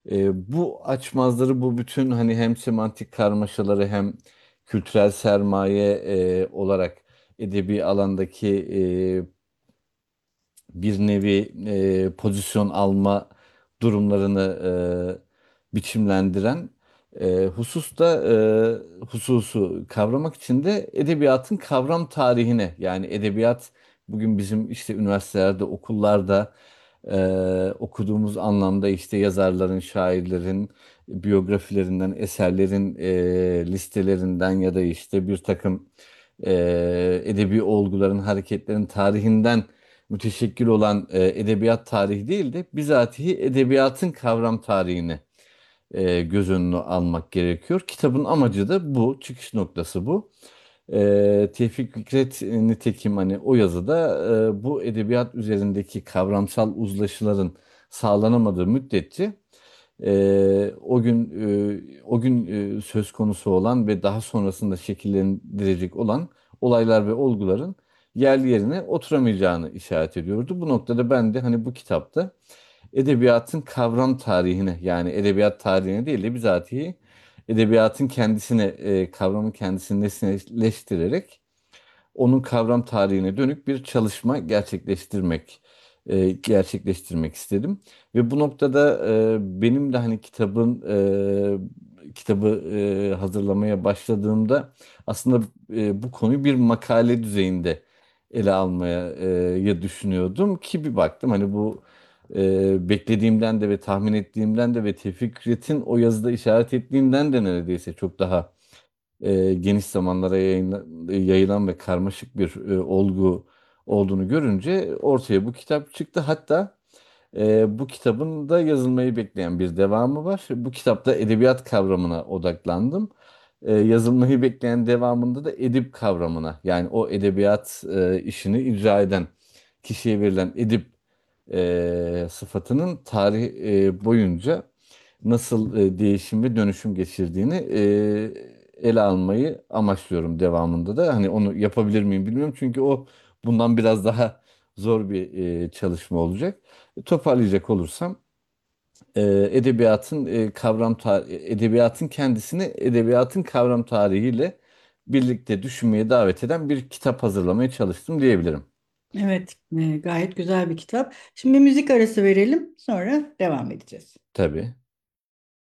Bu açmazları, bu bütün hani hem semantik karmaşaları hem kültürel sermaye olarak edebi alandaki bir nevi pozisyon alma durumlarını biçimlendiren hususu kavramak için de edebiyatın kavram tarihine, yani edebiyat bugün bizim işte üniversitelerde, okullarda okuduğumuz anlamda işte yazarların, şairlerin biyografilerinden, eserlerin listelerinden ya da işte bir takım edebi olguların, hareketlerin tarihinden müteşekkil olan edebiyat tarihi değil de bizatihi edebiyatın kavram tarihini göz önüne almak gerekiyor. Kitabın amacı da bu, çıkış noktası bu. Tevfik Fikret nitekim hani o yazıda bu edebiyat üzerindeki kavramsal uzlaşıların sağlanamadığı müddetçe o gün söz konusu olan ve daha sonrasında şekillendirecek olan olaylar ve olguların yerli yerine oturamayacağını işaret ediyordu. Bu noktada ben de hani bu kitapta edebiyatın kavram tarihine, yani edebiyat tarihine değil de bizatihi edebiyatın kendisine, kavramın kendisini nesneleştirerek onun kavram tarihine dönük bir çalışma gerçekleştirmek istedim. Ve bu noktada benim de hani kitabı hazırlamaya başladığımda aslında bu konuyu bir makale düzeyinde ele almaya ya düşünüyordum ki bir baktım hani bu beklediğimden de ve tahmin ettiğimden de ve Tevfik Fikret'in o yazıda işaret ettiğinden de neredeyse çok daha geniş zamanlara yayılan ve karmaşık bir olgu olduğunu görünce ortaya bu kitap çıktı. Hatta bu kitabın da yazılmayı bekleyen bir devamı var. Bu kitapta edebiyat kavramına odaklandım. Yazılmayı bekleyen devamında da edip kavramına, yani o edebiyat işini icra eden kişiye verilen edip sıfatının tarih boyunca nasıl değişim ve dönüşüm geçirdiğini ele almayı amaçlıyorum devamında da. Hani onu yapabilir miyim bilmiyorum çünkü o bundan biraz daha zor bir çalışma olacak. Toparlayacak olursam edebiyatın kendisini edebiyatın kavram tarihiyle birlikte düşünmeye davet eden bir kitap hazırlamaya çalıştım diyebilirim. Evet, gayet güzel bir kitap. Şimdi bir müzik arası verelim, sonra devam edeceğiz. Tabii.